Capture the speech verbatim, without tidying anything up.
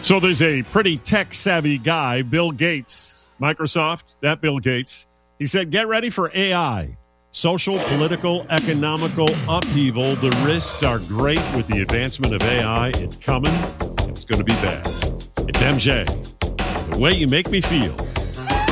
So there's a pretty tech-savvy guy, Bill Gates, Microsoft, that Bill Gates. He said, get ready for A I. Social, political, economical upheaval. The risks are great with the advancement of A I. It's coming. It's going to be bad. It's M J. The way you make me feel.